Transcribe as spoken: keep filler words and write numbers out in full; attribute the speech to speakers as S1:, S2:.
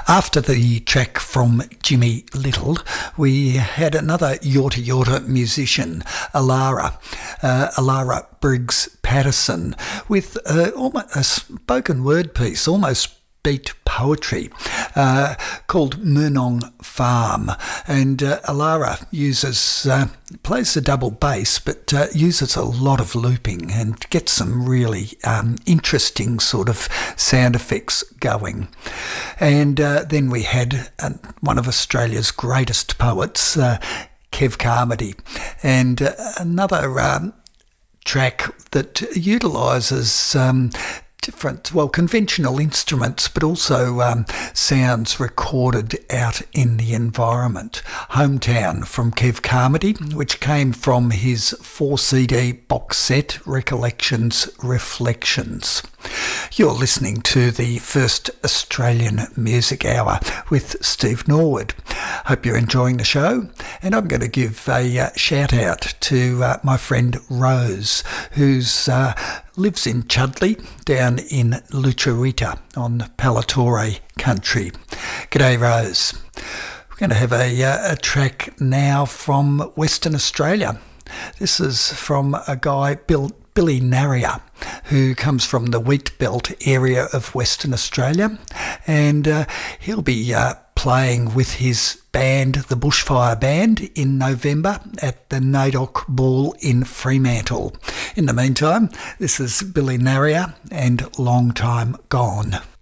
S1: After the track from Jimmy Little, we had another Yorta Yorta musician, Alara, uh, Alara Briggs Patterson, with uh, almost a spoken word piece, almost beat poetry, uh, called Murnong Farm. And uh, Alara uses, uh, plays the double bass, but uh, uses a lot of looping and gets some really um, interesting sort of sound effects going. And uh, then we had uh, one of Australia's greatest poets, uh, Kev Carmody, and uh, another um, track that utilises um, different, well, conventional instruments, but also um, sounds recorded out in the environment. Hometown from Kev Carmody, which came from his four C D box set, Recollections, Reflections. You're listening to the first Australian Music Hour with Steve Norwood. Hope you're enjoying the show, and I'm going to give a uh, shout out to uh, my friend Rose, who's uh, lives in Chudley down in Lucerita on Palatore country. G'day, Rose. We're going to have a, uh, a track now from Western Australia. This is from a guy, Bill, Billy Narrier, who comes from the Wheat Belt area of Western Australia, and uh, he'll be uh, playing with his band, the Bushfire Band, in November at the Nadoc Ball in Fremantle. In the meantime, this is Billy Narrier and Long Time Gone.